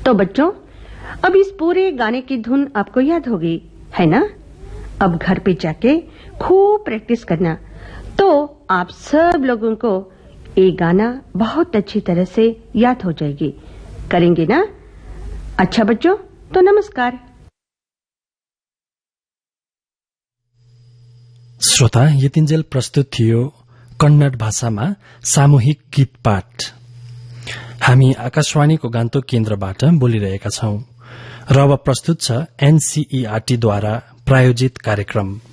तो बच्चों, अब इस पूरे गाने की धुन आपको याद होगी, है ना? अब घर पे जाके खूब प्रैक्टिस करना, तो आप सब लोगों को ये गाना बहुत अच्छी तरह से याद हो जाएगी। करेंगे ना? अच्छा बच्चों, तो नमस्कार। श्रोता, यतिन्जेल प्रस्तुत थियो कन्नड भाषामा सामूहिक गीत पाठ। हामी आकाशवाणीको गान्तोक केन्द्रबाट बोलिरहेका छौं र अब प्रस्तुत छ एनसीईआरटी द्वारा प्रायोजित कार्यक्रम